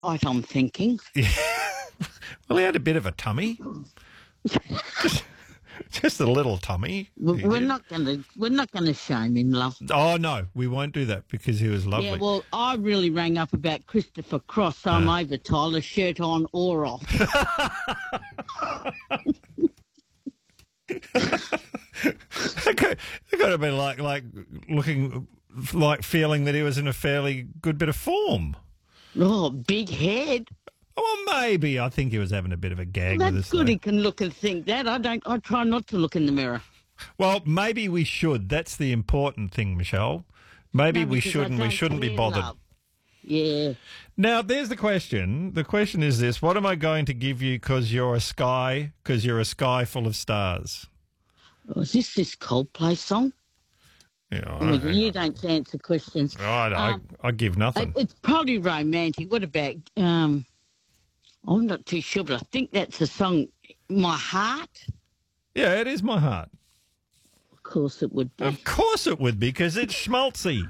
Right, I'm thinking. Yeah. Well, he had a bit of a tummy. Just a little tummy. We're not gonna shame him, love. Oh, no, we won't do that because he was lovely. Yeah, well, I really rang up about Christopher Cross, so I'm over Tyler, shirt on or off. It could have been like looking, like feeling that he was in a fairly good bit of form. Oh, big head. Well, maybe. I think he was having a bit of a gag Well, with that's us. good. Though. He can look and think that. I try not to look in the mirror. Well, maybe we should. That's the important thing, Michelle. Maybe No, we because I shouldn't. We don't shouldn't be care, bothered. love. Yeah. Now, there's the question. The question is this: what am I going to give you because you're a sky full of stars? Oh, is this Coldplay song? Yeah, I mean, you don't answer questions. I give nothing. It's probably romantic. What about? I'm not too sure, but I think that's the song, "My Heart." Yeah, it is My Heart. Of course, it would be. Of course it would be, because it's schmaltzy.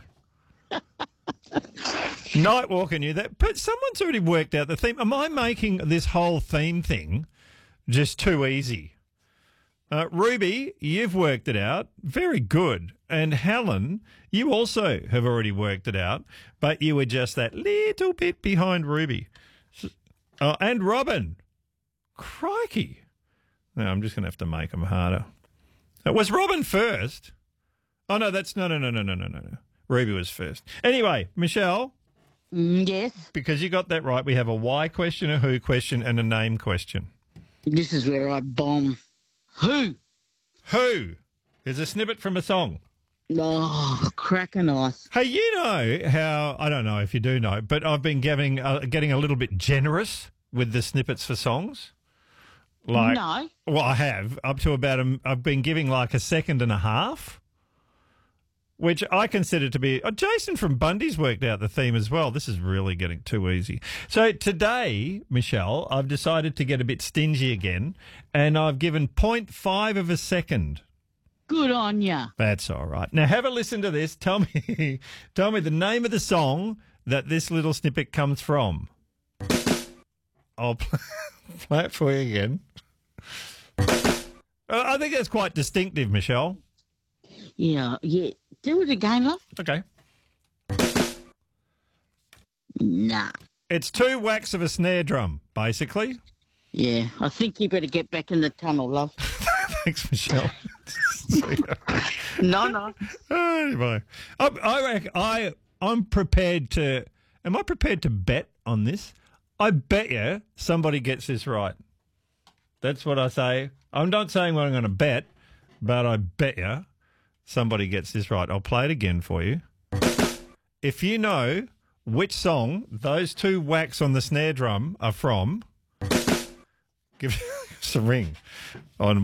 Nightwalker knew that, but someone's already worked out the theme. Am I making this whole theme thing just too easy? Ruby, you've worked it out. Very good. And Helen, you also have already worked it out, but you were just that little bit behind Ruby. And Robin. Crikey. Now, I'm just going to have to make them harder. Was Robin first? Oh, no, that's... No. Ruby was first. Anyway, Michelle. Yes. Because you got that right, we have a why question, a who question, and a name question. This is where I bomb. Who? Who is a snippet from a song. Oh, cracking ice. Hey, you know how, I don't know if you do know, but I've been getting a little bit generous with the snippets for songs. Like, No. Well, I have, up to about, I've been giving like a second and a half, which I consider to be, Jason from Bundy's worked out the theme as well. This is really getting too easy. So today, Michelle, I've decided to get a bit stingy again, and I've given 0.5 of a second. Good on ya. That's all right. Now have a listen to this. Tell me the name of the song that this little snippet comes from. I'll play it for you again. I think that's quite distinctive, Michelle. Yeah. Do it again, love. Okay. Nah. It's 2 whacks of a snare drum, basically. Yeah, I think you better get back in the tunnel, love. Thanks, Michelle. No. Anyway, I reckon I'm prepared to. Am I prepared to bet on this? I bet you somebody gets this right. That's what I say. I'm not saying what I'm going to bet, but I bet you somebody gets this right. I'll play it again for you. If you know which song those 2 whacks on the snare drum are from, give us a ring on